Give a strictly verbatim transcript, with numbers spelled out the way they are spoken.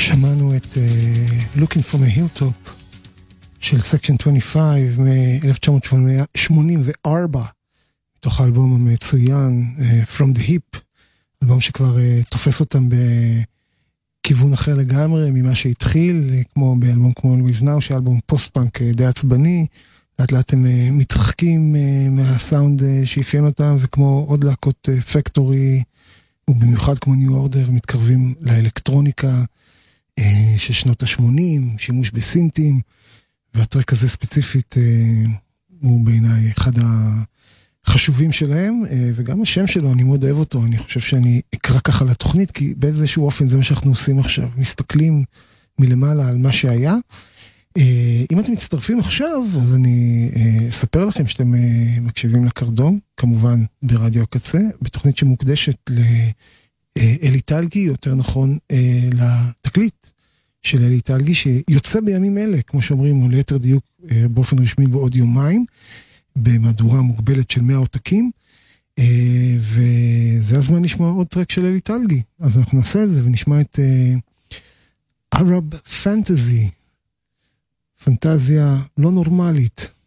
שמענו את uh, Looking from a Hilltop של Section עשרים וחמש מ-אלף תשע מאות שמונים וארבע, מתוך האלבום המצוין uh, From the Hip, אלבום שכבר uh, תופס אותם בכיוון אחר לגמרי ממה שהתחיל, כמו באלבום כמו Always Now, שאלבום פוסט-פאנק uh, די עצבני, לאט לאט הם uh, מתרחקים uh, מהסאונד uh, שאפיין אותם, וכמו עוד להקות פקטורי, uh, ובמיוחד כמו ניו אורדר, מתקרבים לאלקטרוניקה של שנות ה-שמונים, שימוש בסינטים, והטרק הזה ספציפית הוא בעיניי אחד החשובים שלהם, וגם השם שלו, אני מאוד אוהב אותו, אני חושב שאני אקרא ככה לתוכנית, כי באיזשהו אופן זה מה שאנחנו עושים עכשיו, מסתכלים מלמעלה על מה שהיה. אם אתם מצטרפים עכשיו, אז אני אספר לכם שאתם מקשיבים לקרדום, כמובן ברדיו הקצה, בתוכנית שמוקדשת לאלי טלגי, יותר נכון לתקליט של אלי טלגי, שיוצא בימים אלה, כמו שאומרים, או ליתר דיוק באופן רשמי בעוד יומיים, במהדורה מוגבלת של מאה עותקים, וזה הזמן לשמוע עוד טרק של אלי טלגי, אז אנחנו נעשה את זה ונשמע את Arab Fantasy, פנטזיה לא נורמלית.